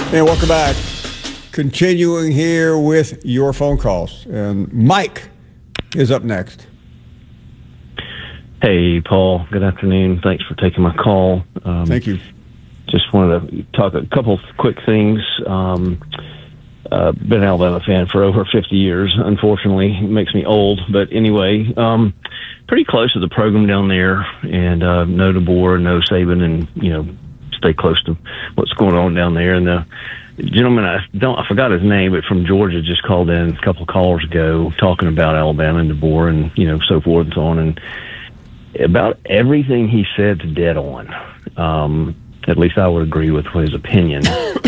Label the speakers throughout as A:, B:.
A: And welcome back. Continuing here with your phone calls. And Mike is up next.
B: Hey, Paul. Good afternoon. Thanks for taking my call.
A: Thank you.
B: Just wanted to talk a couple of quick things. Been an Alabama fan for over 50 years, unfortunately. It makes me old. But anyway, pretty close to the program down there. And know DeBoer, know Saban, and, stay close to what's going on down there. And the gentleman, I forgot his name, but from Georgia just called in a couple of callers ago talking about Alabama and DeBoer and, so forth and so on. And about everything he said's dead on. At least I would agree with his opinion.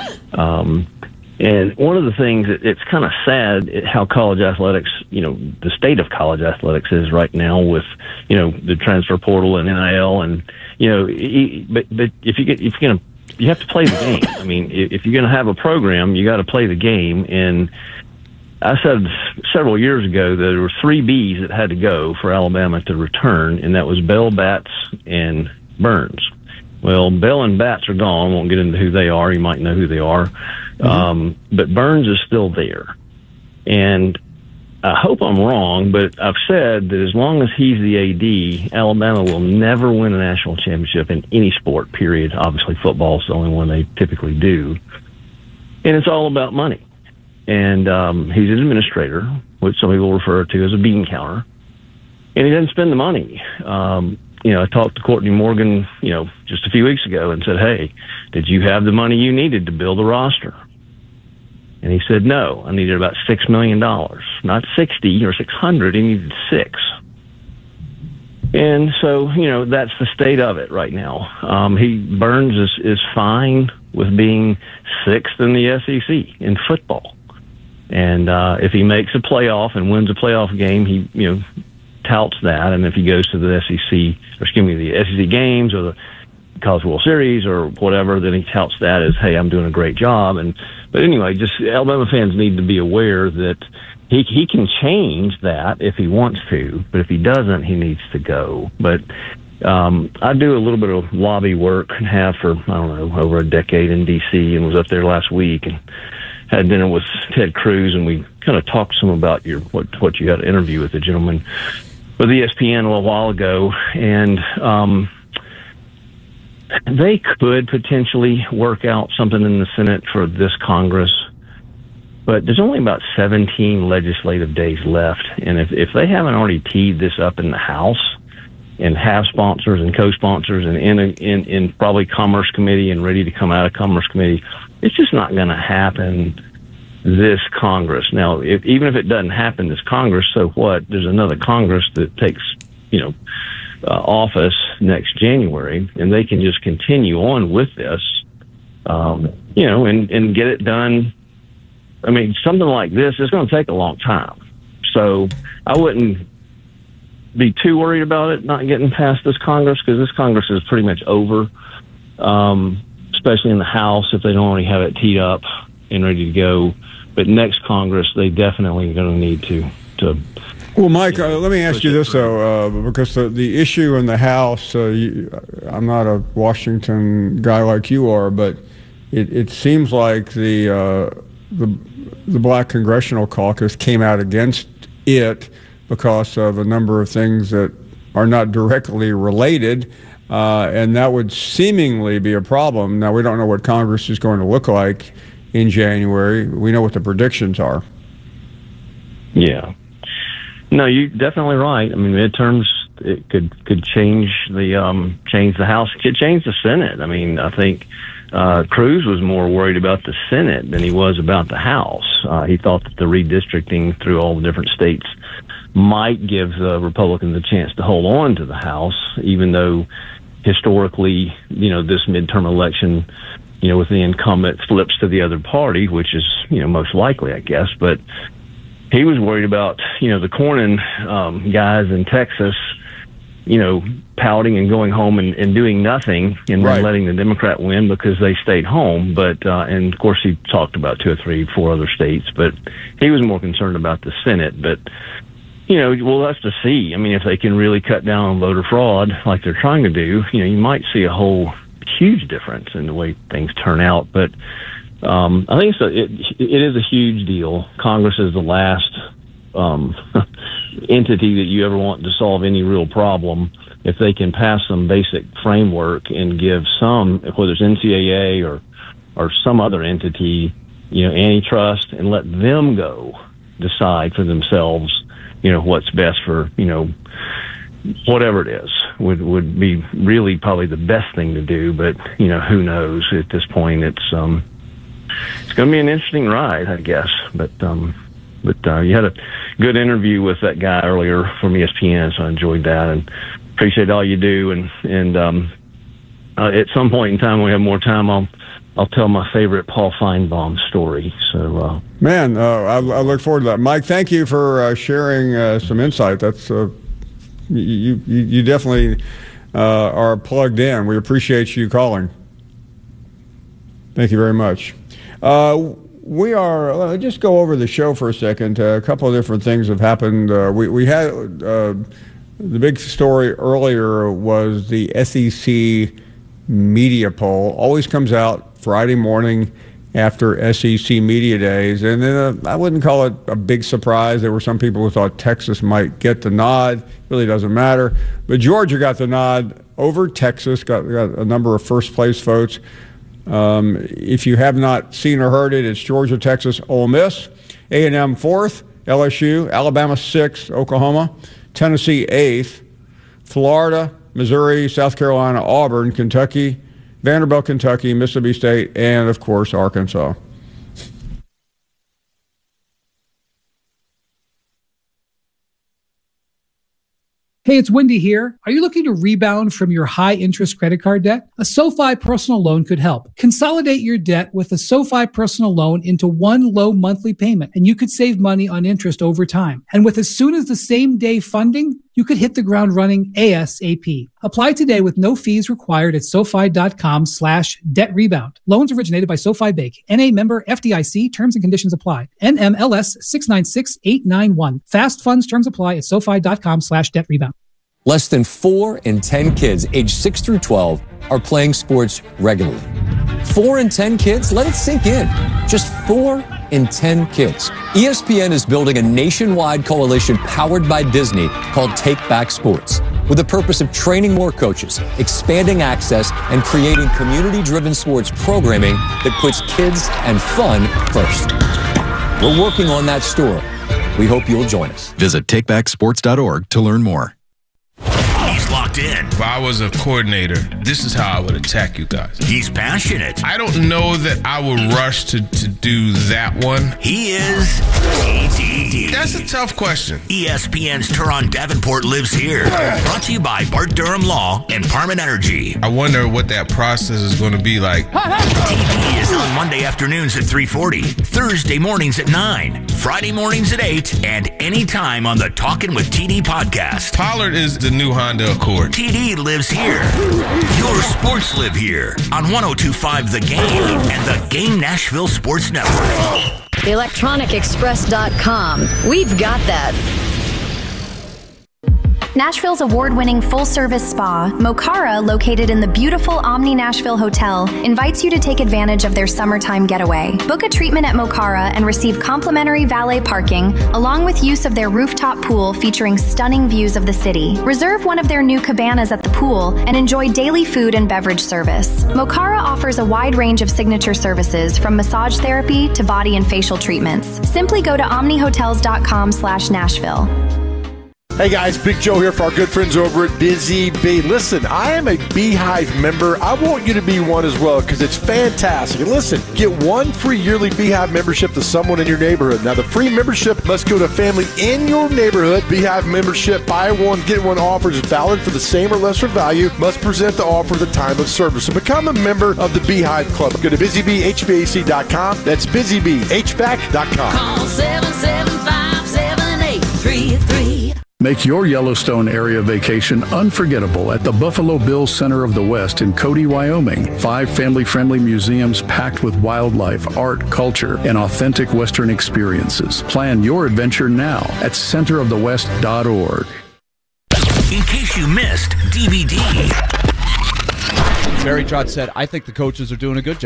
B: And one of the things, it's kind of sad how college athletics, the state of college athletics is right now with, the transfer portal and NIL and, but if you're going to, you have to play the game. I mean, if you're going to have a program, you got to play the game. And I said several years ago that there were 3 Bs that had to go for Alabama to return, and that was Bell, Batts, and Burns. Well, Bell and Batts are gone. Won't get into who they are. You might know who they are. But Burns is still there. And I hope I'm wrong, but I've said that as long as he's the AD, Alabama will never win a national championship in any sport, period. Obviously, football is the only one they typically do. And it's all about money. And he's an administrator, which some people refer to as a bean counter. And he doesn't spend the money. I talked to Courtney Morgan, just a few weeks ago and said, hey, did you have the money you needed to build a roster? And he said, no, I needed about $6 million, not 60 or 600. He needed 6. And so, that's the state of it right now. Burns is fine with being 6th in the SEC in football. And if he makes a playoff and wins a playoff game, he, touts that. And if he goes to the SEC games or the College World Series or whatever, then he touts that as, hey, I'm doing a great job. But anyway, just Alabama fans need to be aware that he can change that if he wants to, but if he doesn't, he needs to go. But I do a little bit of lobby work and have for, over a decade in D.C. and was up there last week and had dinner with Ted Cruz, and we kind of talked some about what you had an interview with the gentleman with ESPN a little while ago, and they could potentially work out something in the Senate for this Congress, but there's only about 17 legislative days left, and if they haven't already teed this up in the House and have sponsors and co-sponsors and in probably Commerce Committee and ready to come out of Commerce Committee, it's just not going to happen this Congress. Now, even if it doesn't happen this Congress, so what? There's another Congress that takes, office next January, and they can just continue on with this, and get it done. I mean, something like this is going to take a long time. So I wouldn't be too worried about it not getting past this Congress, because this Congress is pretty much over, especially in the House if they don't already have it teed up and ready to go. But next Congress, they definitely are going to need to.
A: Well, Mike, let me ask you this, though, because the issue in the House, I'm not a Washington guy like you are, but it seems like the Black Congressional Caucus came out against it because of a number of things that are not directly related, and that would seemingly be a problem. Now, we don't know what Congress is going to look like in January. We know what the predictions are.
B: Yeah. No, you're definitely right. I mean, midterms, it could change the House. It could change the Senate. I mean, I think Cruz was more worried about the Senate than he was about the House. He thought that the redistricting through all the different states might give the Republicans a chance to hold on to the House, even though historically, this midterm election, with the incumbent flips to the other party, which is, most likely, I guess. But he was worried about, the Cornyn guys in Texas, pouting and going home and doing nothing and then letting the Democrat win because they stayed home. But, and of course, he talked about 2 or 3, 4 other states, but he was more concerned about the Senate. But, we'll have to see. I mean, if they can really cut down on voter fraud like they're trying to do, you might see a whole huge difference in the way things turn out. But I think it is a huge deal. Congress is the last entity that you ever want to solve any real problem. If they can pass some basic framework and give some, whether it's NCAA or some other entity, antitrust, and let them go decide for themselves, what's best for, whatever it is, would be really probably the best thing to do. But, who knows at this point. It's going to be an interesting ride, I guess. But you had a good interview with that guy earlier from ESPN, so I enjoyed that and appreciate all you do. And at some point in time, when we have more time, I'll tell my favorite Paul Feinbaum story. So,
A: I look forward to that. Mike, thank you for sharing some insight. That's you definitely are plugged in. We appreciate you calling. Thank you very much. We are just go over the show for a second. A couple of different things have happened. We had the big story earlier was the SEC media poll. Always comes out Friday morning after SEC Media Days. And then I wouldn't call it a big surprise. There were some people who thought Texas might get the nod. Really doesn't matter. But Georgia got the nod over Texas, got a number of first-place votes. If you have not seen or heard it, it's Georgia, Texas, Ole Miss, A&M 4th, LSU, Alabama 6th, Oklahoma, Tennessee 8th, Florida, Missouri, South Carolina, Auburn, Kentucky, Vanderbilt, Kentucky, Mississippi State, and, of course, Arkansas.
C: Hey, it's Wendy here. Are you looking to rebound from your high-interest credit card debt? A SoFi personal loan could help. Consolidate your debt with a SoFi personal loan into one low monthly payment, and you could save money on interest over time. And with as soon as the same day funding, you could hit the ground running ASAP. Apply today with no fees required at SoFi.com/debt rebound. Loans originated by SoFi Bank. NA member FDIC. Terms and conditions apply. NMLS 696891. Fast funds terms apply at SoFi.com/debt rebound.
D: Less than 4 in 10 kids aged 6 through 12 are playing sports regularly. 4 in 10 kids? Let it sink in. Just 4 in 10 kids. ESPN is building a nationwide coalition powered by Disney called Take Back Sports, with the purpose of training more coaches, expanding access, and creating community-driven sports programming that puts kids and fun first. We're working on that story. We hope you'll join us.
E: Visit takebacksports.org to learn more.
F: He's locked in.
G: If I was a coordinator, this is how I would attack you guys.
F: He's passionate.
G: I don't know that I would rush to do that one.
F: He is TD.
G: That's a tough question.
F: ESPN's Teron Davenport lives here. Brought to you by Bart Durham Law and Parman Energy.
G: I wonder what that process is going to be like.
F: TD is on Monday afternoons at 3:40, Thursday mornings at 9, Friday mornings at 8, and anytime on the Talkin' with TD podcast.
G: Pollard is the new Honda Accord.
F: TD lives here. Your sports live here on 102.5 The Game and the Game Nashville Sports Network.
H: ElectronicExpress.com. We've got that.
I: Nashville's award-winning full-service spa, Mokara, located in the beautiful Omni Nashville Hotel, invites you to take advantage of their summertime getaway. Book a treatment at Mokara and receive complimentary valet parking, along with use of their rooftop pool featuring stunning views of the city. Reserve one of their new cabanas at the pool and enjoy daily food and beverage service. Mokara offers a wide range of signature services, from massage therapy to body and facial treatments. Simply go to omnihotels.com/Nashville.
J: Hey guys, Big Joe here for our good friends over at Busy Bee. Listen, I am a Beehive member. I want you to be one as well because it's fantastic. And listen, get one free yearly Beehive membership to someone in your neighborhood. Now, the free membership must go to a family in your neighborhood. Beehive membership, buy one, get one offers is valid for the same or lesser value. Must present the offer at the time of service. So become a member of the Beehive Club. Go to BusyBeeHVAC.com. That's BusyBeeHVAC.com.
K: Call 775-7833.
L: Make your Yellowstone area vacation unforgettable at the Buffalo Bills Center of the West in Cody, Wyoming. 5 family-friendly museums packed with wildlife, art, culture, and authentic Western experiences. Plan your adventure now at centerofthewest.org.
F: In case you missed DVD.
M: Barry Trotz said, I think the coaches are doing a good job.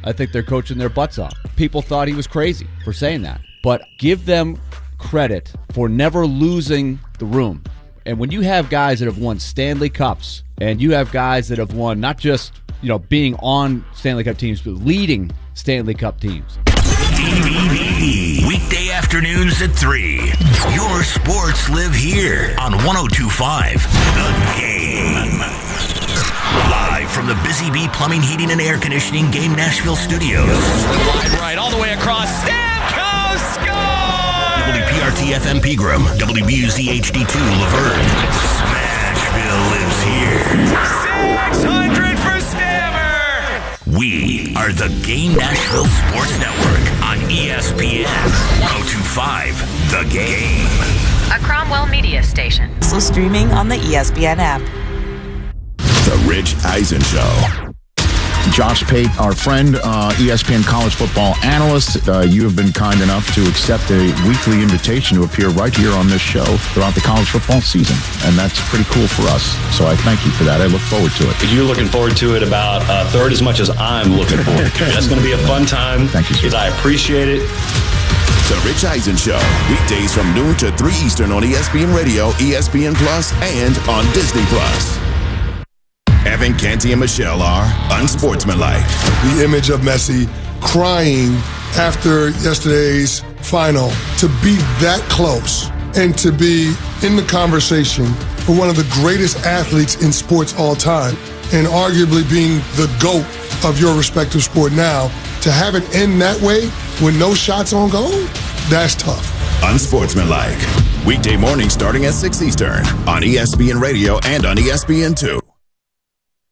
H: I think they're coaching their butts off. People thought he was crazy for saying that. But give them credit for never losing the room. And when you have guys that have won Stanley Cups, and you have guys that have won not just, being on Stanley Cup teams, but leading Stanley Cup teams.
F: Weekday afternoons at 3. Your sports live here on 102.5 The Game. Live from the Busy Bee Plumbing, Heating, and Air Conditioning Game Nashville studios.
K: Wide right, all the way across. Stamkos scores!
F: WPRT FM Pegram, WBUZ HD2 Laverne. Smashville lives here.
K: 600 for Stammer!
F: We are the Game Nashville Sports Network on ESPN 102.5 The Game.
M: A Cromwell media station. Also streaming on the ESPN app.
N: The Rich Eisen Show.
O: Josh Pate, our friend, ESPN college football analyst. You have been kind enough to accept a weekly invitation to appear right here on this show throughout the college football season. And that's pretty cool for us. So I thank you for that. I look forward to it.
P: You're looking forward to it about a third as much as I'm looking forward to it. That's going to be a fun time.
O: Thank you, sir.
P: I appreciate it.
N: The Rich Eisen Show. Weekdays from noon to 3 Eastern on ESPN Radio, ESPN Plus, and on Disney Plus. Evan, Canty, and Michelle are unsportsmanlike.
Q: The image of Messi crying after yesterday's final, to be that close and to be in the conversation for one of the greatest athletes in sports all time, and arguably being the GOAT of your respective sport now, to have it end that way with no shots on goal, that's tough.
N: Unsportsmanlike. Weekday mornings starting at 6 Eastern on ESPN Radio and on ESPN2.